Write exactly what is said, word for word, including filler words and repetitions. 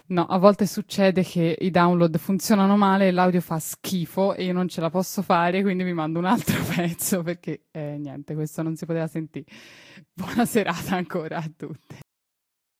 No, a volte succede che i download funzionano male e l'audio fa schifo e io non ce la posso fare, quindi vi mando un altro pezzo perché eh, niente, questo non si poteva sentire. Buona serata ancora a tutti.